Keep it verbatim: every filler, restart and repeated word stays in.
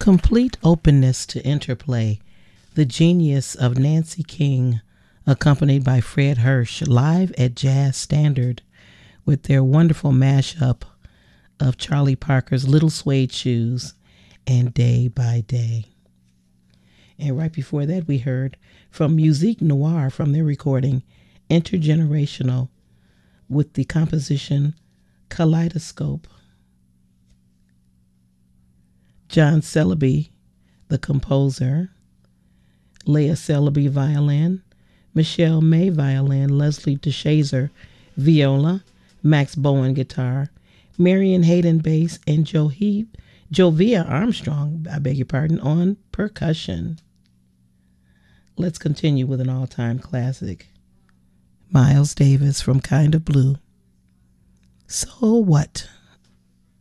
Complete openness to interplay. The Genius of Nancy King, accompanied by Fred Hirsch, live at Jazz Standard with their wonderful mashup of Charlie Parker's Little Suede Shoes and Day by Day. And right before that, we heard from Musique Noire from their recording Intergenerational with the composition Kaleidoscope. John Celebi, the composer, Leah Celebi, violin, Michelle May, violin, Leslie DeShazer, viola, Max Bowen, guitar, Marion Hayden, bass, and Johi, Jovia Armstrong, I beg your pardon, on percussion. Let's continue with an all-time classic. Miles Davis from Kind of Blue. So What?